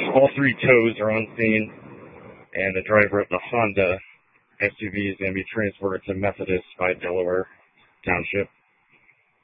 All three tows are on scene, and the driver of the Honda SUV is going to be transferred to Methodist by Delaware Township.